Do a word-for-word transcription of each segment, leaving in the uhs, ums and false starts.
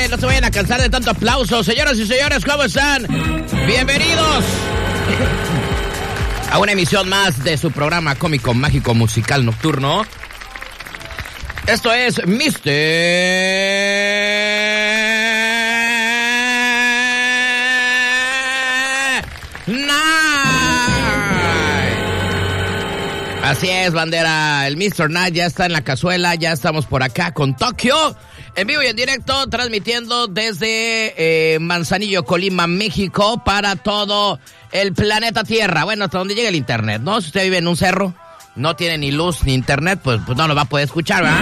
Hombre, no se vayan a cansar de tanto aplauso. Señoras y señores, ¿cómo están? Bienvenidos a una emisión más de su programa cómico, mágico, musical, nocturno. Esto es mister Night. Así es, bandera. El mister Night ya está en la cazuela. Ya estamos por acá con Tokio. En vivo y en directo, transmitiendo desde eh, Manzanillo, Colima, México, para todo el planeta Tierra. Bueno, hasta donde llegue el internet, ¿no? Si usted vive en un cerro, no tiene ni luz ni internet, pues, pues no lo va a poder escuchar, ¿verdad?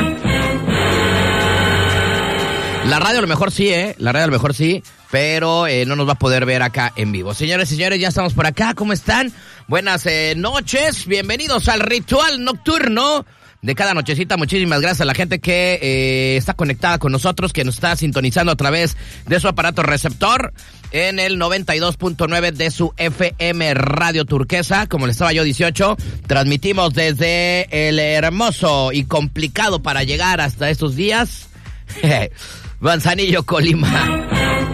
La radio a lo mejor sí, ¿eh? La radio a lo mejor sí, pero eh, no nos va a poder ver acá en vivo. Señores y señores, ya estamos por acá. ¿Cómo están? Buenas eh, noches. Bienvenidos al ritual nocturno de cada nochecita. Muchísimas gracias a la gente que eh, está conectada con nosotros, que nos está sintonizando a través de su aparato receptor en el noventa y dos punto nueve de su F M Radio Turquesa. Como les estaba yo, dieciocho, transmitimos desde el hermoso y complicado para llegar hasta estos días Manzanillo, Colima.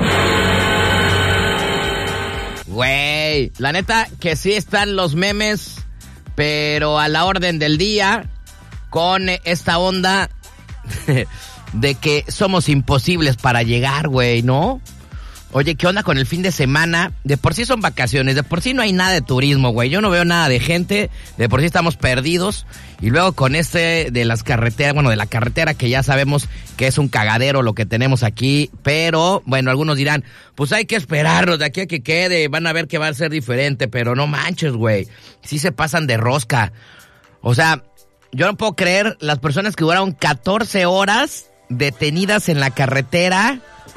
Güey, la neta que sí están los memes, pero a la orden del día, con esta onda de que somos imposibles para llegar, güey, ¿no? Oye, ¿qué onda con el fin de semana? De por sí son vacaciones, de por sí no hay nada de turismo, güey. Yo no veo nada de gente, de por sí estamos perdidos. Y luego con este de las carreteras, bueno, de la carretera, que ya sabemos que es un cagadero lo que tenemos aquí. Pero, bueno, algunos dirán, pues hay que esperarnos de aquí a que quede, van a ver que va a ser diferente. Pero no manches, güey, sí se pasan de rosca. O sea, yo no puedo creer las personas que duraron catorce horas detenidas en la carretera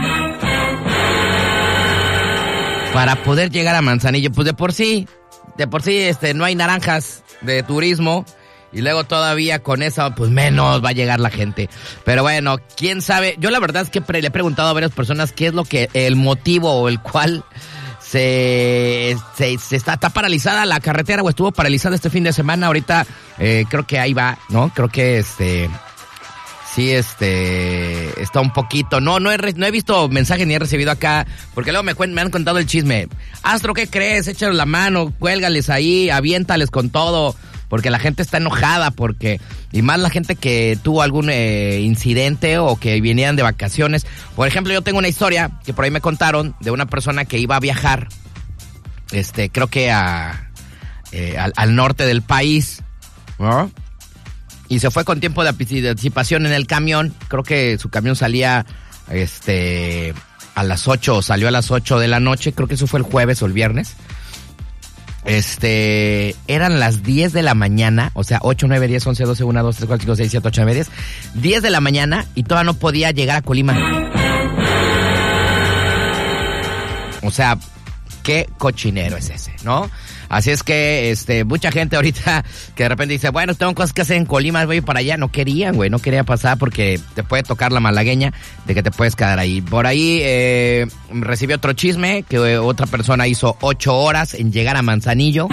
para poder llegar a Manzanillo. Pues de por sí, de por sí este, no hay naranjas de turismo. Y luego todavía con eso, pues menos va a llegar la gente. Pero bueno, quién sabe. Yo la verdad es que pre- le he preguntado a varias personas qué es lo que, el motivo o el cual se, se, se está, está paralizada la carretera o estuvo paralizada este fin de semana. Ahorita eh, creo que ahí va, ¿no? Creo que este... Sí, este, está un poquito, no, no he, no he visto mensaje ni he recibido acá, porque luego me, me han contado el chisme. Astro, ¿qué crees? Échale la mano, cuélgales ahí, aviéntales con todo, porque la gente está enojada, porque, y más la gente que tuvo algún eh, incidente o que venían de vacaciones. Por ejemplo, yo tengo una historia que por ahí me contaron de una persona que iba a viajar, este, creo que a, eh, al, al norte del país, ¿no? Y se fue con tiempo de anticipación en el camión. Creo que su camión salía este a las ocho, salió a las ocho de la noche. Creo que eso fue el jueves o el viernes. Este, eran las diez de la mañana, o sea, ocho, nueve, diez, once, doce, uno, dos, tres, cuatro, cinco, seis, siete, ocho, nueve, diez. diez de la mañana y todavía no podía llegar a Colima. O sea, qué cochinero es ese, ¿no? Así es que, este, mucha gente ahorita que de repente dice, bueno, tengo cosas que hacer en Colima, voy para allá. No querían, güey, no quería pasar porque te puede tocar la malagueña de que te puedes quedar ahí. Por ahí, eh, recibí otro chisme que eh, otra persona hizo ocho horas en llegar a Manzanillo.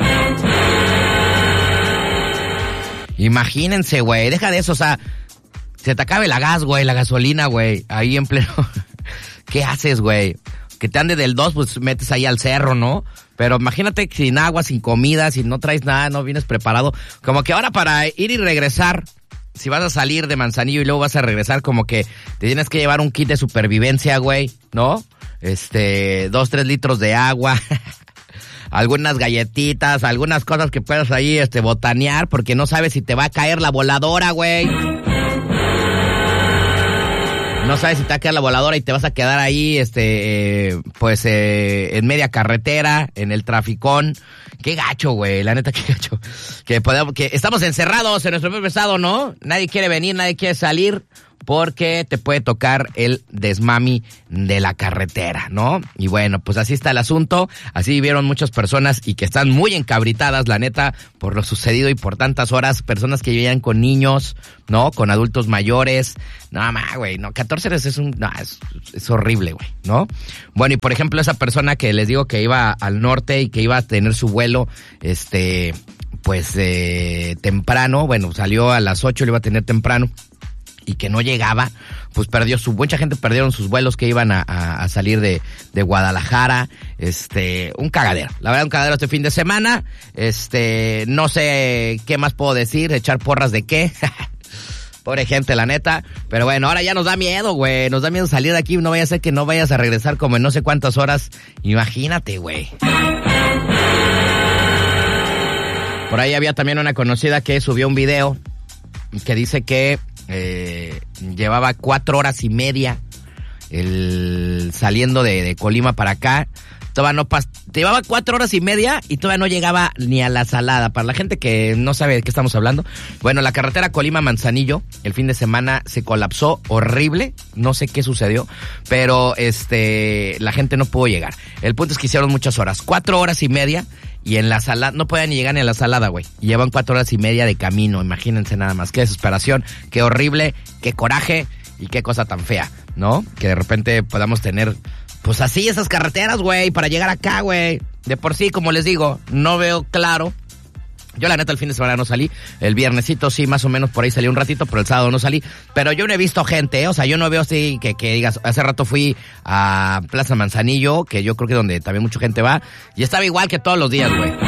Imagínense, güey, deja de eso, o sea, se te acabe la gas, güey, la gasolina, güey, ahí en pleno. ¿Qué haces, güey? Que te ande del dos, pues metes ahí al cerro, ¿no? Pero imagínate sin agua, sin comida, si no traes nada, no vienes preparado. Como que ahora para ir y regresar, si vas a salir de Manzanillo y luego vas a regresar, como que te tienes que llevar un kit de supervivencia, güey, ¿no? Este, dos, tres litros de agua, algunas galletitas, algunas cosas que puedas ahí, este, botanear, porque no sabes si te va a caer la voladora, güey. No sabes si te va a quedar la voladora y te vas a quedar ahí, este, eh, pues, eh, en media carretera, en el traficón. Qué gacho, güey, la neta, qué gacho. Que podemos, que estamos encerrados en nuestro propio estado, ¿no? Nadie quiere venir, nadie quiere salir, porque te puede tocar el desmami de la carretera, ¿no? Y bueno, pues así está el asunto, así vivieron muchas personas y que están muy encabritadas, la neta, por lo sucedido y por tantas horas, personas que vivían con niños, ¿no? Con adultos mayores, no, más, güey, no, catorce horas es un, no, es, es horrible, güey, ¿no? Bueno, y por ejemplo, esa persona que les digo que iba al norte y que iba a tener su vuelo, este, pues, eh, temprano, bueno, salió a las ocho, lo iba a tener temprano. y que no llegaba, pues perdió su, mucha gente perdieron sus vuelos que iban a, a, a salir de, de Guadalajara, este, un cagadero, la verdad un cagadero este fin de semana, este, no sé qué más puedo decir, echar porras de qué, pobre gente, la neta, pero bueno, ahora ya nos da miedo, güey, nos da miedo salir de aquí, no vaya a ser que no vayas a regresar como en no sé cuántas horas, imagínate, güey. Por ahí había también una conocida que subió un video que dice que eh, llevaba cuatro horas y media el, saliendo de, de Colima para acá. Todavía no pas, llevaba cuatro horas y media y todavía no llegaba ni a la Salada. Para la gente que no sabe de qué estamos hablando, bueno, la carretera Colima-Manzanillo el fin de semana se colapsó horrible, no sé qué sucedió, pero este la gente no pudo llegar. El punto es que hicieron muchas horas, cuatro horas y media, y en la Salada, no podían ni llegar ni a la Salada, güey. Llevan cuatro horas y media de camino, imagínense nada más, qué desesperación, qué horrible, qué coraje y qué cosa tan fea, ¿no? Que de repente podamos tener... Pues así esas carreteras, güey, para llegar acá, güey. De por sí, como les digo, no veo claro. Yo la neta el fin de semana no salí. El viernesito sí, más o menos por ahí salí un ratito, pero el sábado no salí. Pero yo no he visto gente, ¿eh? O sea, yo no veo así que, que digas, hace rato fui a Plaza Manzanillo, que yo creo que es donde también mucha gente va, y estaba igual que todos los días, güey.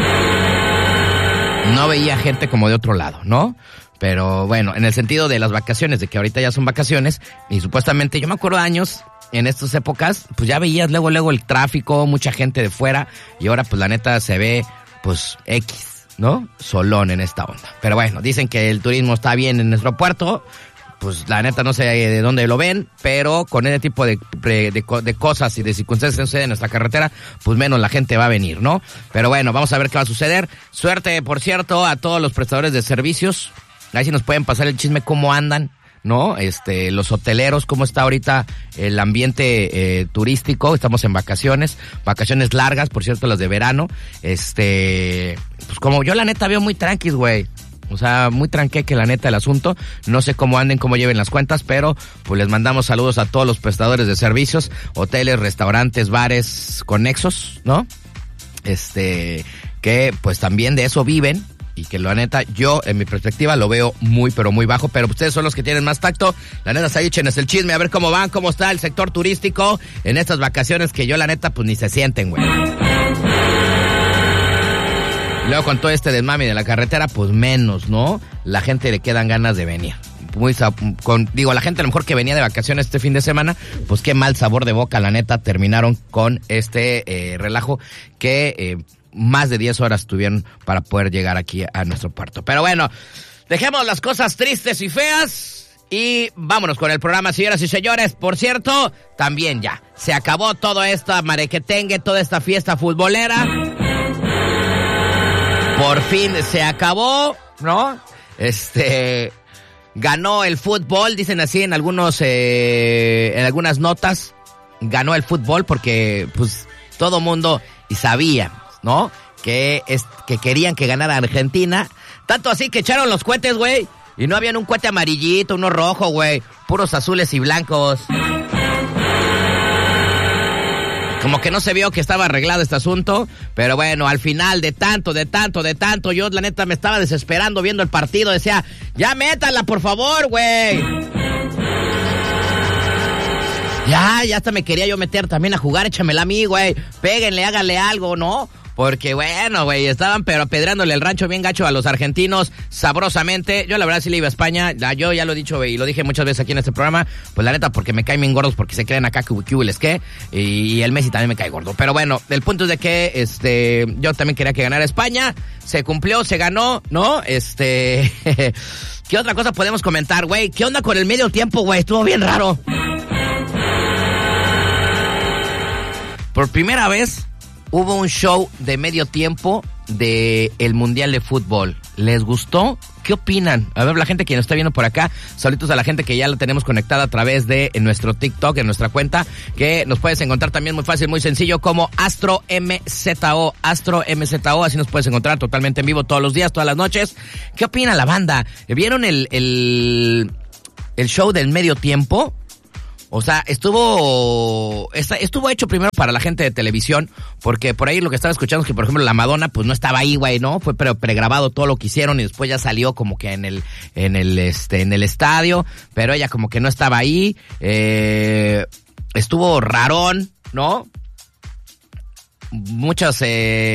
No veía gente como de otro lado, ¿no? Pero bueno, en el sentido de las vacaciones, de que ahorita ya son vacaciones, y supuestamente, yo me acuerdo de años... En estas épocas, pues ya veías luego, luego el tráfico, mucha gente de fuera, y ahora pues la neta se ve, pues, X, ¿no? Solón en esta onda. Pero bueno, dicen que el turismo está bien en nuestro puerto, pues la neta no sé de dónde lo ven, pero con ese tipo de, de, de, de cosas y de circunstancias que suceden en nuestra carretera, pues menos la gente va a venir, ¿no? Pero bueno, vamos a ver qué va a suceder. Suerte, por cierto, a todos los prestadores de servicios. Ahí sí nos pueden pasar el chisme cómo andan, ¿no? Este, los hoteleros, cómo está ahorita el ambiente eh, turístico. Estamos en vacaciones, vacaciones largas, por cierto, las de verano. Este, pues como yo la neta veo muy tranquis, güey. O sea, muy tranqueque la neta el asunto. No sé cómo anden, cómo lleven las cuentas, pero pues les mandamos saludos a todos los prestadores de servicios, hoteles, restaurantes, bares conexos, ¿no? Este, que pues también de eso viven. Y que la neta, yo, en mi perspectiva, lo veo muy, pero muy bajo. Pero ustedes son los que tienen más tacto. La neta, ahí échenos el chisme, a ver cómo van, cómo está el sector turístico en estas vacaciones que yo, la neta, pues ni se sienten, güey. Luego con todo este desmame de la carretera, pues menos, ¿no? La gente le quedan ganas de venir. Muy, con, digo, la gente a lo mejor que venía de vacaciones este fin de semana, pues qué mal sabor de boca, la neta, terminaron con este eh, relajo que... Eh, más de diez horas tuvieron para poder llegar aquí a nuestro puerto. Pero bueno, dejemos las cosas tristes y feas y vámonos con el programa, señoras y señores. Por cierto, también ya se acabó toda esta marequetengue, toda esta fiesta futbolera. Por fin se acabó, ¿no? Este, ganó el fútbol, dicen así en algunos, eh, en algunas notas, ganó el fútbol porque, pues, todo mundo y sabía, ¿no? Que es que querían que ganara Argentina. Tanto así que echaron los cohetes, güey. Y no habían un cohete amarillito, uno rojo, güey. Puros azules y blancos. Como que no se vio que estaba arreglado este asunto. Pero bueno, al final de tanto, de tanto, de tanto, yo la neta me estaba desesperando viendo el partido. Decía, ya métala, por favor, güey. Ya, ya hasta me quería yo meter también a jugar. Échamela a mí, güey. Péguenle, háganle algo, ¿no? Porque, bueno, güey, estaban pero apedreándole el rancho bien gacho a los argentinos sabrosamente. Yo, la verdad, sí le iba a España. Yo ya lo he dicho, güey, y lo dije muchas veces aquí en este programa. Pues, la neta, porque me caen bien gordos, porque se creen acá que que les que. Y el Messi también me cae gordo. Pero, bueno, el punto es de que, este, yo también quería que ganara España. Se cumplió, se ganó, ¿no? Este... ¿Qué otra cosa podemos comentar, güey? ¿Qué onda con el medio tiempo, güey? Estuvo bien raro. Por primera vez hubo un show de medio tiempo de el Mundial de Fútbol. ¿Les gustó? ¿Qué opinan? A ver, la gente que nos está viendo por acá, saludos a la gente que ya la tenemos conectada a través de en nuestro TikTok, en nuestra cuenta, que nos puedes encontrar también muy fácil, muy sencillo, como Astro M Z O, Astro M Z O, así nos puedes encontrar totalmente en vivo todos los días, todas las noches. ¿Qué opina la banda? ¿Vieron el, el, el show del medio tiempo? O sea, estuvo estuvo hecho primero para la gente de televisión, porque por ahí lo que estaba escuchando es que, por ejemplo, la Madonna, pues no estaba ahí, güey, ¿no? Fue pero pregrabado todo lo que hicieron y después ya salió como que en el, en el, este, en el estadio, pero ella como que no estaba ahí, eh, estuvo rarón, ¿no? Muchos, eh,